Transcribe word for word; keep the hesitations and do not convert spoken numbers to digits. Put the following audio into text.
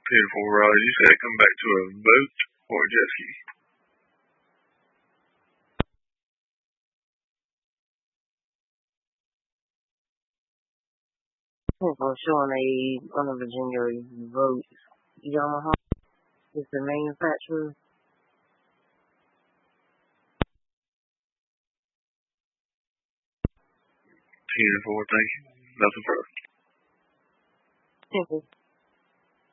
Beautiful, Raleigh. You said come back to a boat or a jet ski? For showing a on Virginia vote, Yamaha is the manufacturer. ten four, thank you. Nothing further. Simple.